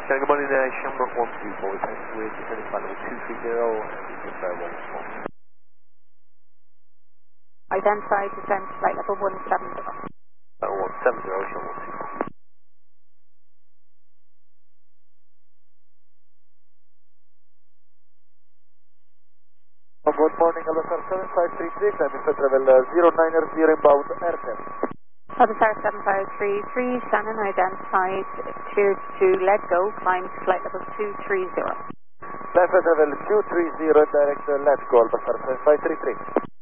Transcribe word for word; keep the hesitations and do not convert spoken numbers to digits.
Good morning, uh, Shamrock one two four, we're descending flight level two three zero, and uh, one four. Identify descent flight level one seven zero. Uh, one seven zero, Shamrock one two four. Good morning, Alpha seven five three six, I'm in travel uh, zero nine zero inbound aircraft. Alpha seven five three three, Shannon identified, cleared to let go, climb to flight level two three zero. Alpha travel two three zero, direct uh, let go, Alpha seven five three three.